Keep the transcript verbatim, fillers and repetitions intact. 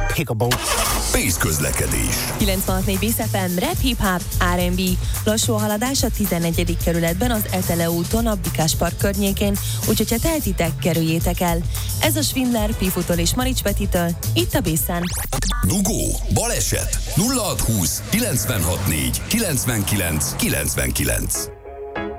Pickable. Pész közlekedés. kilencvenhat négy Bész ef em, rap, hip-hop, er és bé. Lassú a haladás a tizennegyedik kerületben az Etele úton, a Bikás Park környékén, úgyhogy ha tehetitek, kerüljétek el. Ez a Schwindler, Pifutól és Marics Petitől, itt a Bészen. Dugó, baleset, nulla hat húsz, kilencvenhat négy, kilencvenkilenc, kilencvenkilenc.